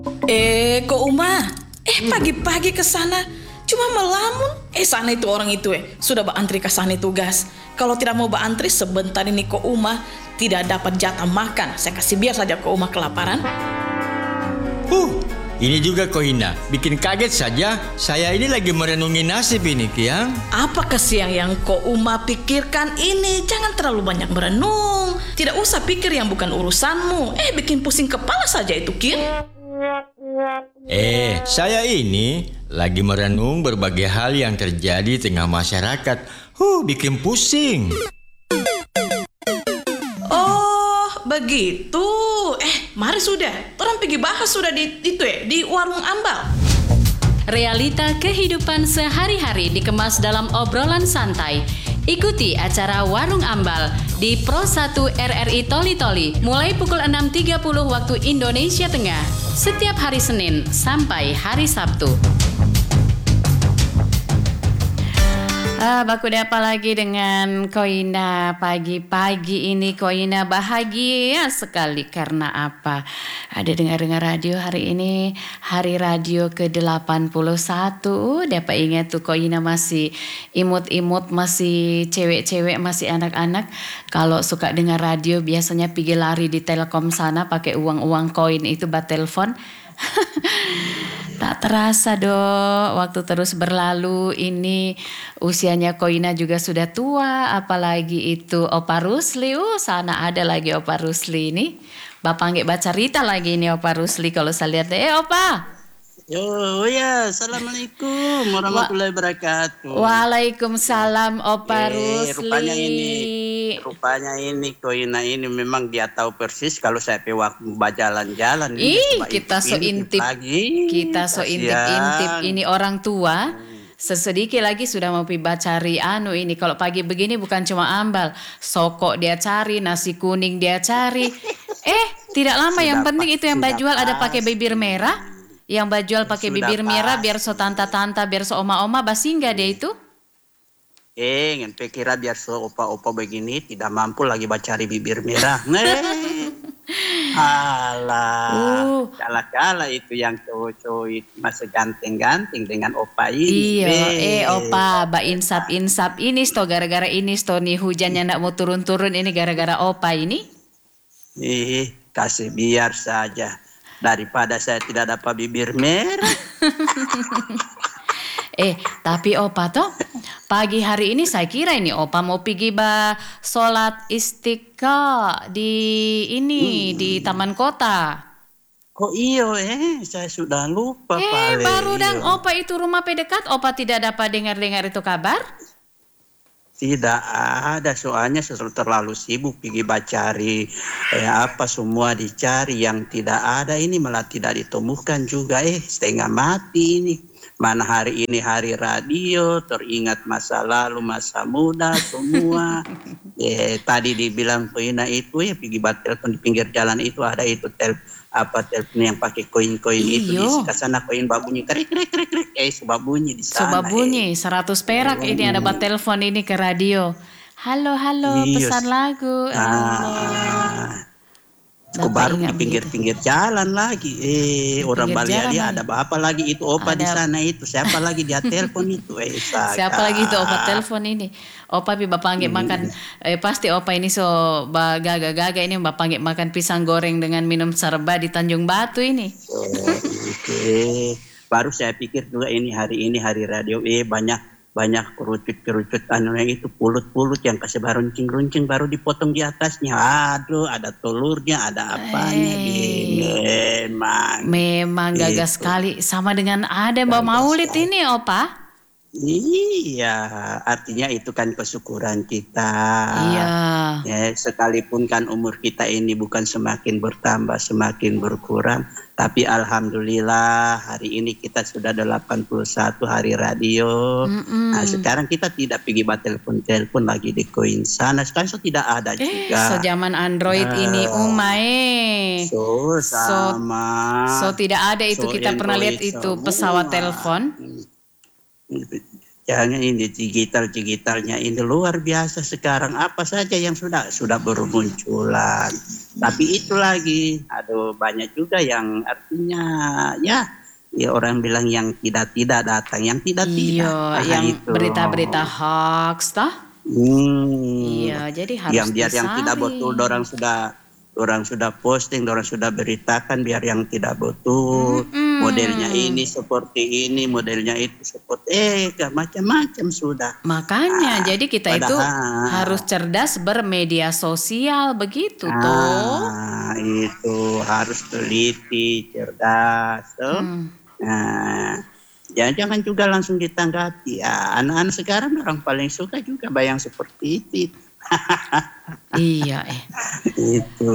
Kok Uma? Pagi-pagi ke sana cuma melamun. Sana itu orang itu sudah antri ke sana tugas. Kalau tidak mau antri sebentar ini Kok Uma tidak dapat jatah makan. Saya kasih biar saja Kok Uma kelaparan. Ini juga Kohina, bikin kaget saja. Saya ini lagi merenungi nasib ini, Kiang. Apa kesiang yang Kok Uma pikirkan ini? Jangan terlalu banyak merenung. Tidak usah pikir yang bukan urusanmu. Bikin pusing kepala saja itu, Kiang. Saya ini lagi merenung berbagai hal yang terjadi di tengah masyarakat. Bikin pusing. Begitu. Mari sudah. Orang pergi bahas sudah di warung ambal. Realita kehidupan sehari-hari dikemas dalam obrolan santai. Ikuti acara Warung Ambal di Pro 1 RRI Toli Toli mulai pukul 6.30 waktu Indonesia Tengah setiap hari Senin sampai hari Sabtu. Baku apa lagi dengan Koina pagi-pagi ini. Koina bahagia sekali karena apa? Ada dengar radio hari ini, hari radio ke-81. Dapat ingat tuh Koina masih imut-imut, masih cewek-cewek, masih anak-anak. Kalau suka dengar radio biasanya pergi lari di Telkom sana pakai uang-uang koin itu buat telepon. Tak terasa waktu terus berlalu. Ini usianya Koina juga sudah tua. Apalagi itu Opa Rusli. Sana ada lagi Opa Rusli ini. Bapak nggak baca cerita lagi ini Opa Rusli. Kalau saya lihat Opa. Assalamualaikum warahmatullahi wabarakatuh. Waalaikumsalam Opa Rusli. Rupanya ini Koina ini memang dia tahu persis kalau saya waktu jalan-jalan. Kita so intip ini orang tua. Sesedikit lagi sudah mau piba cari ini. Kalau pagi begini bukan cuma ambal, sokok dia cari, nasi kuning dia cari. Tidak lama yang penting itu yang bajual ada pakai bibir merah. Yang bajual pakai bibir merah biar so tanta-tanta, biar so oma-oma, basingga dia itu. Ngen kira biar so opa-opa begini tidak mampu lagi bacari bibir merah. Alah, kala-kala itu yang cowok-cowok itu masih ganteng-ganteng dengan opa ini. Iya, opa, ba insap ini sto gara-gara ini sto nih hujannya nak mau turun-turun ini gara-gara opa ini. Kasih biar saja. Daripada saya tidak dapat bibir merah. Tapi Opa toh pagi hari ini saya kira ini Opa mau pergi sholat istiqo di Taman Kota. Kok saya sudah lupa paling. Baru dan Opa itu rumah dekat. Opa tidak dapat dengar itu kabar? Tidak ada, soalnya terlalu sibuk pergi bacari apa semua dicari yang tidak ada ini malah tidak ditemukan juga setengah mati ini. Mana hari ini hari radio, teringat masa lalu, masa muda semua. Tadi dibilang Koina itu pergi telepon di pinggir jalan itu ada itu telepon yang pakai koin-koin itu di sana koin babunyi krik sebabunyi di sana. Sebabunyi 100 perak ini ada buat telepon ini ke radio. Halo pesan lagu. Baru di pinggir-pinggir jalan lagi. Orang Bali ada apa lagi itu Opa di sana itu. Siapa lagi dia telepon itu? Siapa lagi itu Opa telepon ini? Opa bapak nggak makan. Pasti Opa ini so gaga-gaga ini bapak nggak makan pisang goreng dengan minum serba di Tanjung Batu ini. Baru saya pikir juga ini hari radio banyak kerucut yang itu pulut yang kasih runcing baru dipotong di atasnya. Aduh, ada telurnya, ada apanya. Memang gagas sekali sama dengan ada Mbak Maulid ini Opa. Iya, artinya itu kan kesyukuran kita. Iya. Sekalipun kan umur kita ini bukan semakin bertambah, semakin berkurang. Tapi alhamdulillah hari ini kita sudah 81 hari radio. Nah sekarang kita tidak pergi telepon lagi di koin sana. Sekarang tidak ada juga. Zaman Android ini sama. Tidak ada itu kita pernah lihat itu pesawat telepon. Jangan ini digitalnya ini luar biasa sekarang apa saja yang sudah bermunculan. Tapi itu lagi, aduh banyak juga yang artinya ya orang bilang yang tidak datang, yang tidak. Iya, yang Itu. berita-berita hoax toh. Hmm. Iya, jadi harus Yang biar yang tidak betul, disaring. orang sudah posting, orang sudah beritakan, biar yang tidak betul. Modelnya ini seperti ini, modelnya itu seperti macam-macam sudah. Makanya, jadi kita itu Padahal harus cerdas bermedia sosial begitu toh. itu harus teliti, cerdas, toh. Nah, jangan juga langsung ditanggapi. Ya, anak-anak sekarang orang paling suka juga bayang seperti itu. Iya, Itu.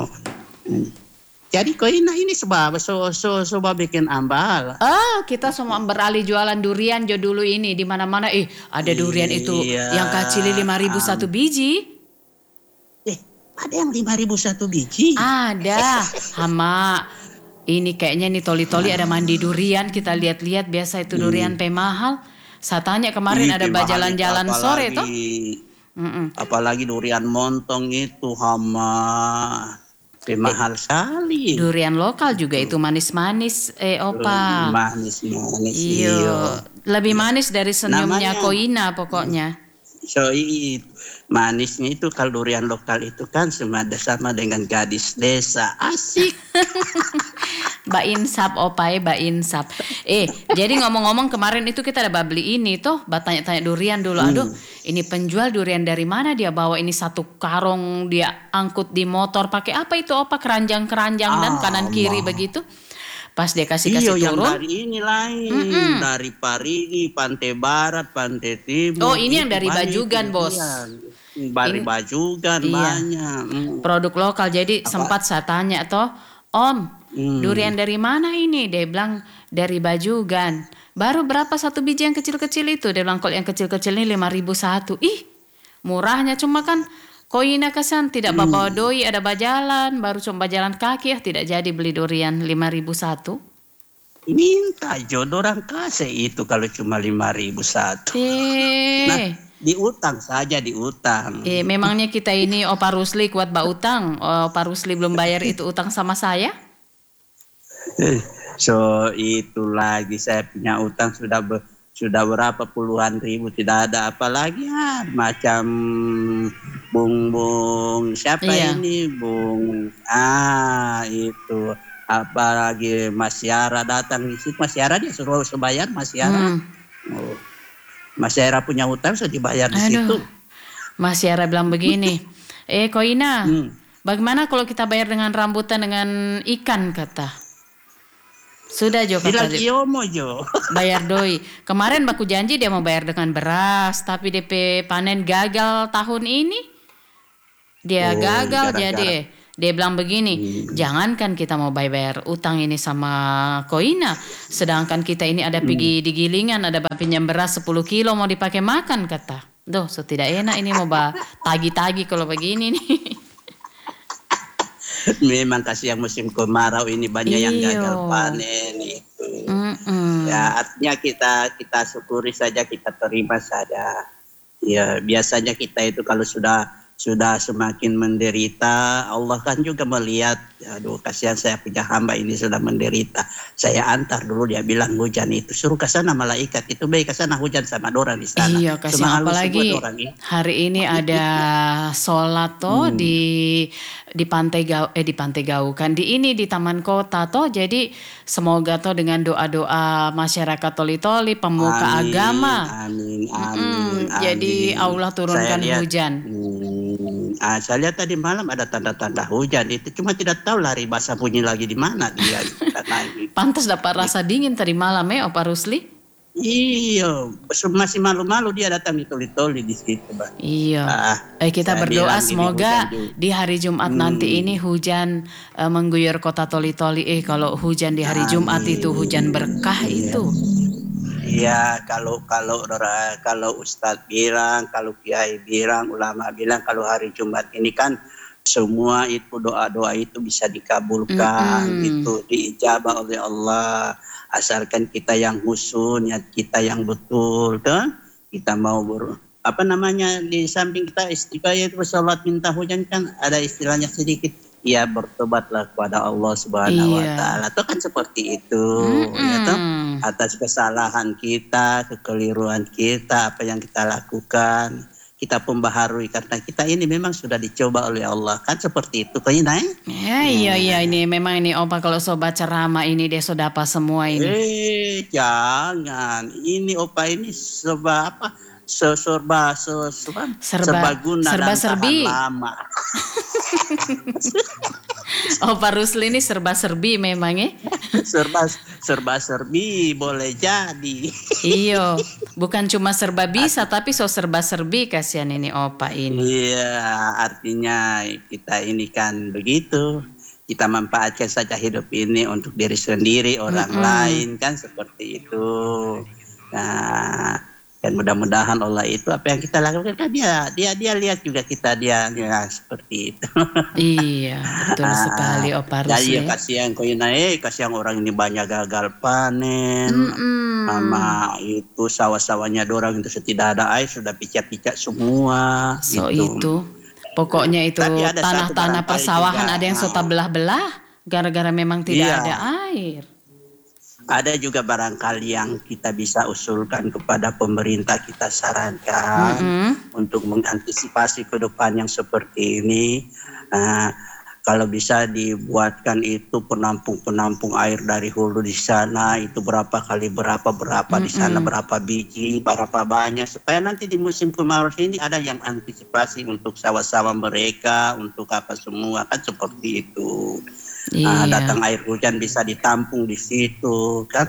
Jadi Koina ini sebab bikin ambal. kita semua beralih jualan durian jo dulu ini di mana-mana. Ada durian itu Iya. yang kecil 5.000 satu biji. Ada yang 5.000 satu biji. Ada, Hama. Ini kayaknya nih toli-toli ada mandi durian. Kita lihat-lihat biasa itu durian teh mahal. Saya tanya kemarin ada jalan-jalan sore toh. Apalagi durian montong itu Hama. Mahal sekali. Durian lokal juga itu manis-manis, Opa. Manis-manis. Iya, lebih manis dari senyumnya Namanya- Koina pokoknya. Manisnya itu kalau durian lokal itu kan sama dengan gadis desa. Asik. Mbak Insap, Opa, Mbak Insap. Jadi ngomong-ngomong kemarin itu kita ada beli ini toh, tanya-tanya durian dulu. Aduh, ini penjual durian dari mana dia bawa ini satu karung, dia angkut di motor pakai apa itu Opa, keranjang-keranjang dan kanan kiri begitu. Pas dia kasih Yang turun. dari ini lain, dari Parigi, Pantai Barat, Pantai Timur. Oh, ini yang itu dari banyak Bajugan, itu Bos. Dari Bajugan Iya. banyak. Produk lokal. Jadi sempat saya tanya toh, Om, durian dari mana ini? Dia bilang dari Bajugan. Baru berapa satu biji yang kecil-kecil itu? Dia bilang kalau yang kecil-kecil ini 5.000 satu. Murahnya, cuma kan Koina kesan tidak bawa doi, ada bajalan, baru coba jalan kaki tidak jadi beli durian 5.000 satu. Minta jodoh orang kasih itu kalau cuma 5.000 satu. Nah, diutang saja, diutang. Memangnya kita ini Opa Rusli kuat utang? Opa Rusli belum bayar itu utang sama saya? So itu lagi saya punya utang sudah berapa puluhan ribu, tidak ada apa lagi macam Bung siapa ini Bung itu apalagi Mas Yara datang di situ. Mas Yara dia suruh bayar Mas Yara. Mas Yara punya utang sudah dibayar di situ. Mas Yara bilang begini, Koina, bagaimana kalau kita bayar dengan rambutan dengan ikan kata? Sudah Jo kata bayar doi. Kemarin baku janji dia mau bayar dengan beras, tapi DP panen gagal tahun ini. Dia gagal jadi dia bilang begini, jangankan kita mau bayar utang ini sama Koina, sedangkan kita ini ada pergi di Gilingan, ada pinjam beras 10 kilo mau dipakai makan kata. Duh, so tidak enak ini mau tagi-tagi kalau begini nih. Memang kasih yang musim kemarau ini banyak yang gagal panen itu. Ya artinya kita syukuri saja, kita terima saja. Ya biasanya kita itu kalau sudah semakin menderita, Allah kan juga melihat, aduh kasihan saya punya hamba ini sudah menderita. Saya antar dulu, dia bilang hujan itu suruh ke sana malaikat itu baik ke sana hujan sama dorang di sana. Iya kasih apalagi hari ini ada sholat toh di Pantai Gaukan di Taman Kota toh, jadi semoga toh dengan doa-doa masyarakat toli-toli pemuka agama. Amin. Jadi Allah turunkan hujan. Saya lihat tadi malam ada tanda-tanda hujan itu, cuma tidak tahu lari basah bunyi lagi di mana dia. Pantas dapat rasa dingin tadi malam Opa Rusli. Iya, masih malu-malu dia datang di toli-toli di situ, Bang. Iya. Kita berdoa semoga di hari Jumat nanti ini hujan mengguyur kota toli-toli. Kalau hujan di hari Jumat itu hujan berkah itu. Iya, kalau Ustadz bilang, kalau Kiai bilang, ulama bilang kalau hari Jumat ini kan semua itu doa-doa itu bisa dikabulkan, itu diijabah oleh Allah, asalkan kita yang husnul, niat kita yang betul, kan? Kita mau di samping kita istiqayah itu salat minta hujan kan ada istilahnya sedikit ya bertobatlah kepada Allah Subhanahu wa Iya. taala. Itu kan seperti itu, ya toh. Atas kesalahan kita, kekeliruan kita, apa yang kita lakukan, kita pembaharui karena kita ini memang sudah dicoba oleh Allah. Kan seperti itu, Koina. Iya ini memang ini Opa kalau sobat ceramah ini dia sudah apa semua ini. Jangan. Ini opa ini serba apa? Serbaguna serba dan serbi. tahan lama. Opa Rusli ini serba serbi memang ya. serba serbi boleh jadi. Iyo, bukan cuma serba bisa tapi serba serbi kasihan ini Opa ini. Iya, artinya kita ini kan begitu. Kita manfaatkan saja hidup ini untuk diri sendiri, orang lain kan seperti itu. Nah, dan mudah-mudahan Allah itu apa yang kita lakukan kan dia lihat juga kita dia seperti itu. Iya, betul sekali Opa Rusli. Jadi kasihan Koina, kasihan orang ini banyak gagal panen. Sama itu sawah-sawahnya dorang itu tidak ada air sudah picak-picak semua. So itu. Pokoknya itu tanah-tanah persawahan ada yang sudah belah-belah gara-gara memang tidak ada air. Ada juga barangkali yang kita bisa usulkan kepada pemerintah, kita sarankan untuk mengantisipasi ke depan yang seperti ini. Kalau bisa dibuatkan itu penampung air dari hulu di sana, itu berapa kali berapa di sana berapa biji, berapa banyak, supaya nanti di musim kemarau ini ada yang antisipasi untuk sawah-sawah mereka, untuk apa semua kan seperti itu. Datang air hujan bisa ditampung di situ kan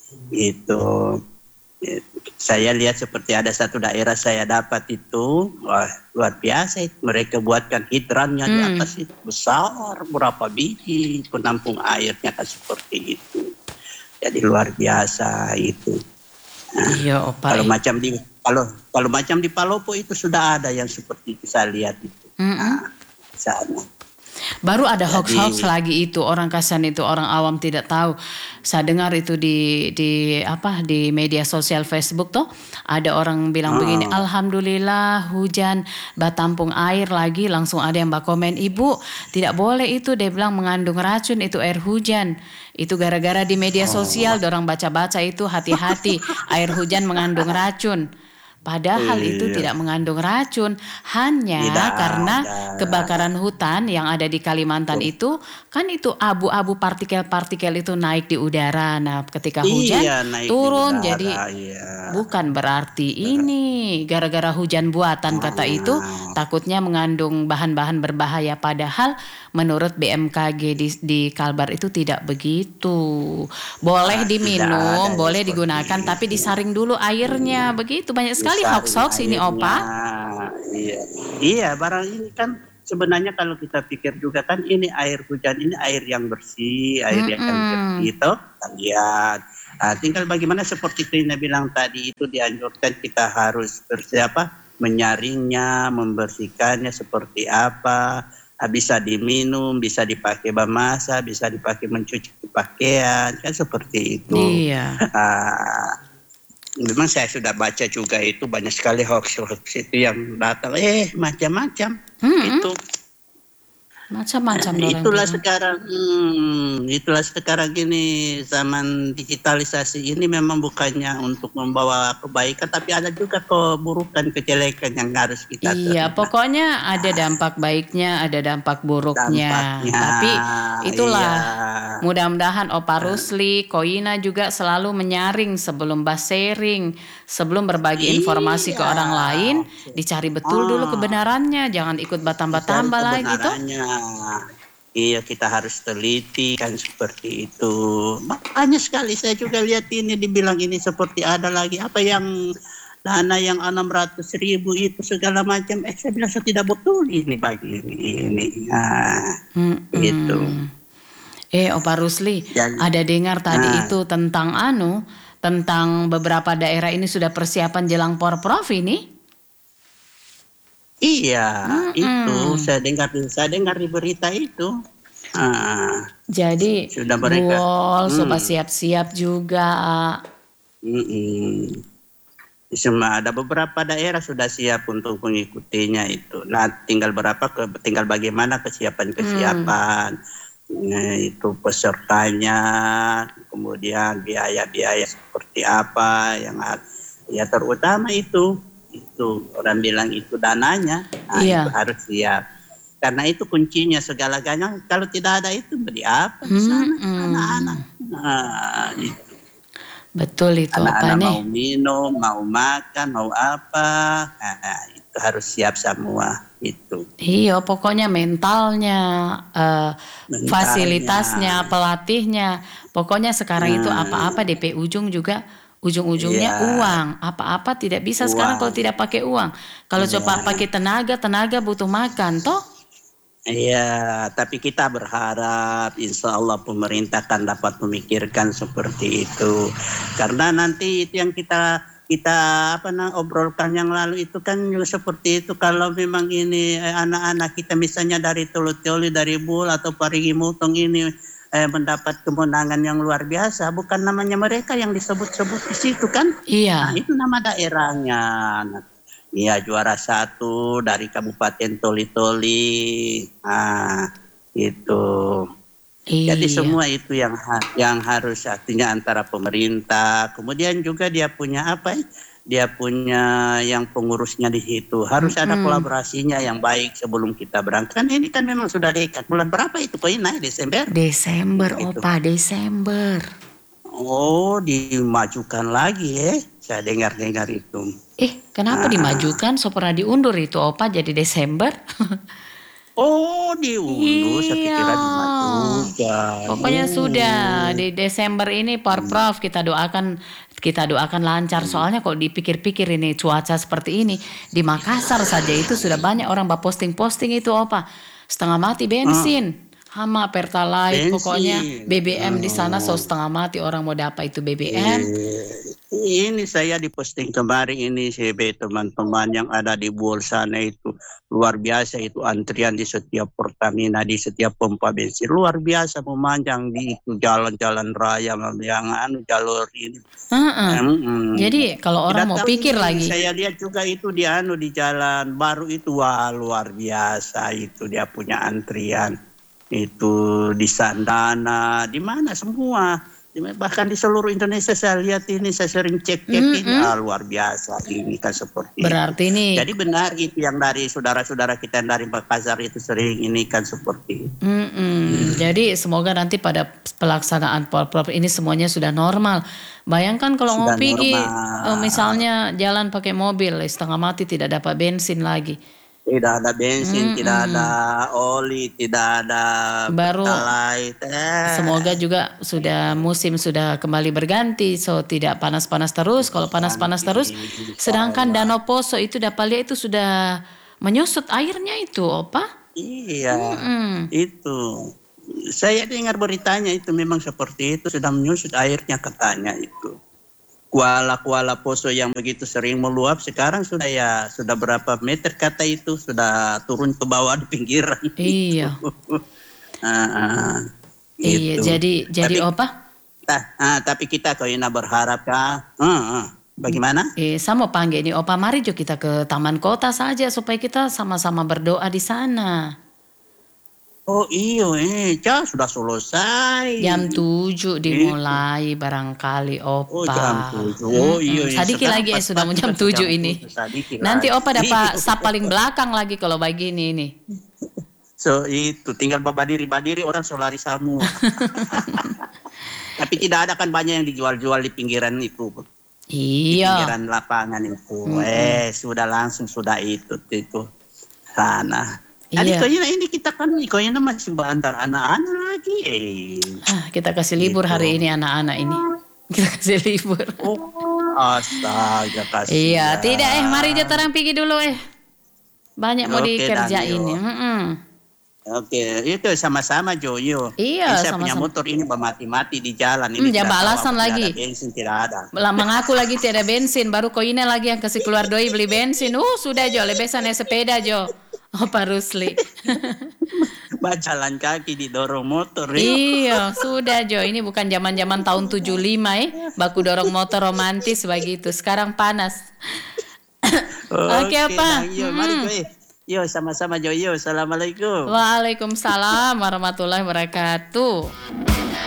itu. Saya lihat seperti ada satu daerah saya dapat itu, wah luar biasa itu. Mereka buatkan hidrannya di atas itu besar, berapa biji penampung airnya kan seperti itu. Jadi luar biasa itu. Iya Opa. Kalau macam di Palopo itu sudah ada yang seperti itu saya lihat itu. Sana. Baru ada hoax lagi itu orang kasihan itu orang awam tidak tahu. Saya dengar itu di media sosial Facebook tuh ada orang bilang begini, alhamdulillah hujan batampung air lagi, langsung ada yang komen, ibu tidak boleh itu, dia bilang mengandung racun itu air hujan. Itu gara-gara di media sosial dorang baca-baca itu hati-hati air hujan mengandung racun. Padahal itu tidak mengandung racun, hanya karena kebakaran hutan yang ada di Kalimantan itu kan itu abu-abu partikel-partikel itu naik di udara. Nah, ketika hujan turun jadi bukan berarti ini gara-gara hujan buatan kata itu takutnya mengandung bahan-bahan berbahaya, padahal menurut BMKG di Kalbar itu tidak begitu. Boleh diminum, boleh digunakan tapi disaring dulu airnya. Begitu banyak sekali hoax ini Opa. Iya, barang ini kan sebenarnya kalau kita pikir juga kan ini air hujan ini air yang bersih, air yang jernih itu kita lihat. Tinggal bagaimana seperti Trina bilang tadi itu dianjurkan kita harus menyaringnya, membersihkannya seperti apa. Bisa diminum, bisa dipakai memasak, bisa dipakai mencuci pakaian, kan seperti itu. Iya. Memang saya sudah baca juga itu banyak sekali hoax itu yang datang, macam-macam. Itu macam-macam itulah sekarang ini zaman digitalisasi ini memang bukannya untuk membawa kebaikan tapi ada juga keburukan, kejelekan yang harus kita pokoknya ada dampak baiknya, ada dampak buruknya. Tapi itulah mudah-mudahan Opa Rusli, Koina juga selalu menyaring sebelum sharing, sebelum berbagi informasi ke orang lain, dicari betul dulu kebenarannya, jangan ikut batamba-tamba lagi tuh. Iya, kita harus teliti kan seperti itu. Makanya sekali saya juga lihat ini dibilang ini seperti ada lagi apa yang dana yang 600.000 itu segala macam. Saya bilang tidak betul ini bagi ini. Gitu. Opa Rusli, ada dengar tadi itu tentang tentang beberapa daerah ini sudah persiapan jelang Porprov ini? Iya, itu saya dengar di berita itu. Jadi sudah mereka coba siap-siap juga. Semua ada beberapa daerah sudah siap untuk mengikutinya itu. Nah, tinggal bagaimana kesiapan. Nah, itu pesertanya, kemudian biaya-biaya seperti apa ya terutama itu orang bilang itu dananya. Nah, itu harus siap. Karena itu kuncinya segala-galanya. Kalau tidak ada itu beri apa di sana anak-anak. Nah, itu. Betul itu Anak-anak apa nih? mau minum, mau makan, mau apa, nah, itu harus siap semua itu. Iya, pokoknya mentalnya, fasilitasnya, pelatihnya. Pokoknya sekarang itu apa-apa DP ujung-ujungnya Iya. uang. Apa-apa tidak bisa sekarang kalau tidak pakai uang. Kalau coba pakai tenaga butuh makan, toh? Iya, tapi kita berharap insya Allah pemerintah akan dapat memikirkan seperti itu. Karena nanti itu yang kita obrolkan yang lalu itu kan juga seperti itu. Kalau memang ini anak-anak kita misalnya dari Tolu-Tolu, dari Bul atau Parigi Mutong ini mendapat kemenangan yang luar biasa, bukan namanya mereka yang disebut-sebut di situ kan? Iya. Nah, itu nama daerahnya. Iya, juara 1 dari Kabupaten Toli-Toli. Nah, itu. Iya. Jadi semua itu yang harus artinya antara pemerintah, kemudian juga dia punya dia punya yang pengurusnya di situ. Harus ada kolaborasinya yang baik sebelum kita berangkat. Kan ini kan memang sudah dekat. Bulan berapa itu kok ini? Desember? Desember, Gitu. Opa, Desember. Oh, dimajukan lagi ya. Saya dengar-dengar itu. Kenapa dimajukan? So pernah diundur itu Opa jadi Desember. Oh, diundur. Saya Iya. kira dimajukan. Pokoknya sudah di Desember ini Prof kita doakan lancar. Soalnya kalau dipikir-pikir ini cuaca seperti ini di Makassar saja itu sudah banyak orang posting itu Opa. Setengah mati bensin. Hama Pertalite, pokoknya BBM di sana setengah mati orang mau dapat itu BBM. Ini saya diposting kemarin ini teman-teman yang ada di Buol sana itu luar biasa itu antrian di setiap Pertamina, di setiap pompa bensin luar biasa memanjang di itu jalan-jalan raya yang jalur ini. Jadi kalau orang mau pikir lagi, saya lihat juga itu di jalan baru itu wah luar biasa itu dia punya antrian. Itu di Sandana, di mana semua, bahkan di seluruh Indonesia saya lihat ini, saya sering cek ini luar biasa ini kan seperti berarti itu. ini. Jadi benar itu yang dari saudara-saudara kita yang dari Makassar itu sering ini kan seperti itu. Jadi semoga nanti pada pelaksanaan Porprov ini semuanya sudah normal. Bayangkan kalau mau pergi misalnya jalan pakai mobil setengah mati tidak dapat bensin lagi. Tidak ada bensin, tidak ada oli, tidak ada Pertalite. Semoga juga musim sudah kembali berganti, so tidak panas-panas terus. Kalau panas-panas terus, sedangkan Danau Poso itu Dapalia itu sudah menyusut airnya itu, Opa? Iya, itu. Saya dengar beritanya itu memang seperti itu, sudah menyusut airnya katanya itu. Kuala Poso yang begitu sering meluap sekarang sudah berapa meter kata itu sudah turun ke bawah di pinggiran. Iya. Iya, jadi Opa? Tapi kita Koina berharap bagaimana? Saya mau panggil ini Opa, mari jo kita ke Taman Kota saja supaya kita sama-sama berdoa di sana. Oh iyo, sudah selesai. Jam 7 dimulai barangkali Opa. Oh jam 7, oh iya. Sadiki lagi sudah mau jam 7 ini. Nanti Opa dapat sap paling belakang lagi kalau begini ini. So itu tinggal berdiri orang solari semua. Tapi tidak ada kan banyak yang dijual-jual di pinggiran itu. Di Iya. pinggiran lapangan itu. Sudah langsung itu sana. Iya. Ini kita kan masih bantar anak-anak lagi. Kita kasih libur hari ini anak-anak ini. Kita kasih libur. Astaga kasih. Iya, tidak mari jo terang pergi dulu Banyak mau dikerjain. Oke, itu sama-sama Joyo. Iya, saya punya sama-sama. motor ini bermati-mati di jalan ini. Jangan balasan lagi. Bensin tidak ada. Mengaku lagi tidak ada bensin, baru Koina lagi yang kasih keluar doi beli bensin. Sudah Jo, lebesan sepeda Jo. Opa Rusli. Jalan kaki didorong motor. Iya, sudah Jo. Ini bukan zaman-zaman tahun 75 baku dorong motor romantis begitu. Sekarang panas. Oke, apa? Nang, yo, mari ko Yo, sama-sama Jo. Yo, assalamualaikum. Waalaikumsalam warahmatullahi wabarakatuh.